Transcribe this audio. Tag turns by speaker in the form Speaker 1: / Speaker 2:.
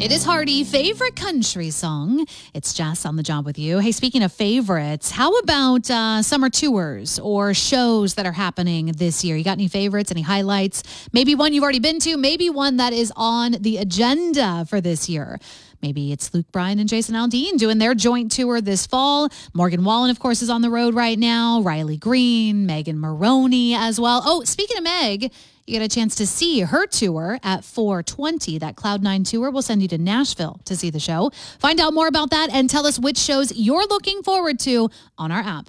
Speaker 1: It is Hardy, favorite country song. It's Jess on the job with you. Hey, speaking of favorites, how about summer tours or shows that are happening this year? You got any favorites, any highlights? Maybe one you've already been to, maybe one that is on the agenda for this year. Maybe it's Luke Bryan and Jason Aldean doing their joint tour this fall. Morgan Wallen, of course, is on the road right now. Riley Green, Megan Maroney as well. Oh, speaking of Meg, you get a chance to see her tour at 420. That Cloud9 tour will send you to Nashville to see the show. Find out more about that and tell us which shows you're looking forward to on our app.